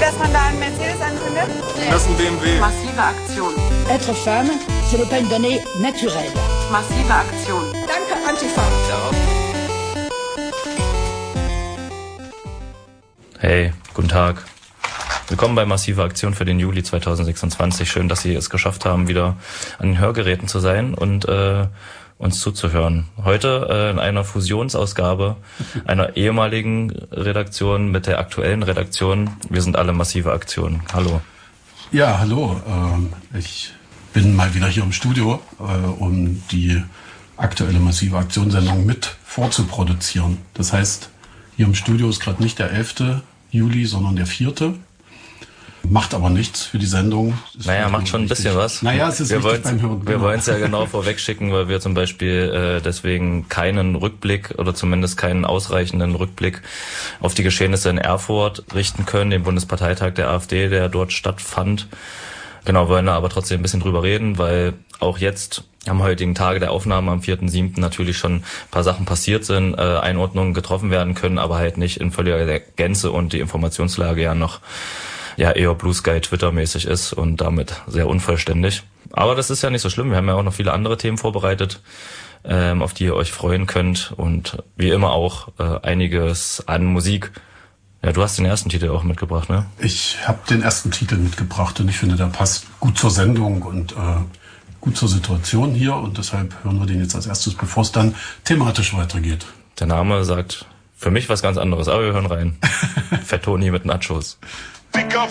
dass man da einen Mercedes anzündet? Das ist ein BMW. Massive Aktion. Être femme, ce n'est pas une donnée naturelle. Massive Aktion. Danke, Antifa. Hey, guten Tag. Willkommen bei Massive Aktion für den Juli 2026. Schön, dass Sie es geschafft haben, wieder an den Hörgeräten zu sein und uns zuzuhören. Heute in einer Fusionsausgabe einer ehemaligen Redaktion mit der aktuellen Redaktion. Wir sind alle Massive Aktion. Hallo. Ja, hallo. Ich bin mal wieder hier im Studio, um die aktuelle Massive Aktion-Sendung mit vorzuproduzieren. Das heißt, hier im Studio ist gerade nicht der 11. Juli, sondern der 4. Macht aber nichts für die Sendung. Naja, macht schon ein bisschen was. Naja, es ist wichtig beim Hören. Wir wollen es ja genau vorweg schicken, weil wir zum Beispiel deswegen keinen Rückblick oder zumindest keinen ausreichenden Rückblick auf die Geschehnisse in Erfurt richten können, den Bundesparteitag der AfD, der dort stattfand. Genau, wollen da aber trotzdem ein bisschen drüber reden, weil auch jetzt am heutigen Tage der Aufnahme am 4.7. natürlich schon ein paar Sachen passiert sind, Einordnungen getroffen werden können, aber halt nicht in völliger Gänze und die Informationslage ja noch eher Blue Sky Twitter-mäßig ist und damit sehr unvollständig. Aber das ist ja nicht so schlimm. Wir haben ja auch noch viele andere Themen vorbereitet, auf die ihr euch freuen könnt und wie immer auch einiges an Musik. Ja, du hast den ersten Titel auch mitgebracht, ne? Ich habe den ersten Titel mitgebracht und ich finde, der passt gut zur Sendung und gut zur Situation hier und deshalb hören wir den jetzt als erstes, bevor es dann thematisch weitergeht. Der Name sagt für mich was ganz anderes, aber wir hören rein. Fettoni mit Nachos. Dicker